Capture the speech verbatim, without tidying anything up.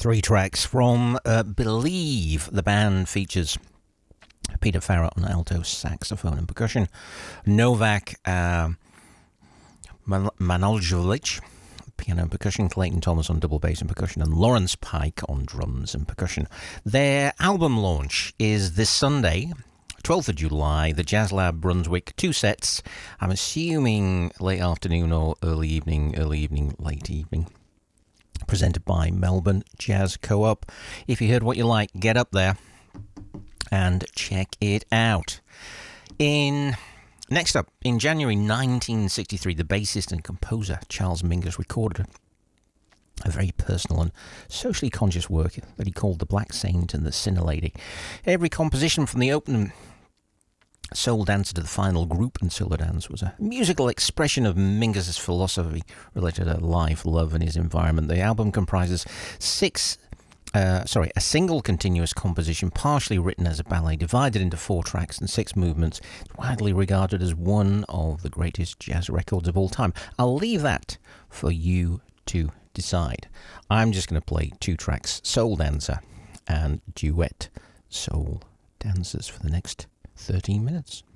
Three tracks from uh, Believe. The band features Peter Farrell on alto saxophone and percussion, Novak uh, Man- Manojlovic, piano and percussion, Clayton Thomas on double bass and percussion, and Lawrence Pike on drums and percussion. Their album launch is this Sunday, twelfth of July, the Jazz Lab Brunswick. Two sets. I'm assuming late afternoon or early evening, early evening, late evening. Presented by Melbourne Jazz Co-op. If you heard what you like, get up there and check it out. In Next up, in January nineteen sixty-three, the bassist and composer Charles Mingus recorded a very personal and socially conscious work that he called The Black Saint and the Sinner Lady. Every composition from the opening Soul Dancer to the final group and solo dance was a musical expression of Mingus's philosophy related to life, love, and his environment. The album comprises six, uh, sorry, a single continuous composition, partially written as a ballet, divided into four tracks and six movements. It's widely regarded as one of the greatest jazz records of all time. I'll leave that for you to decide. I'm just going to play two tracks, Soul Dancer and Duet Soul Dancers, for the next thirteen minutes.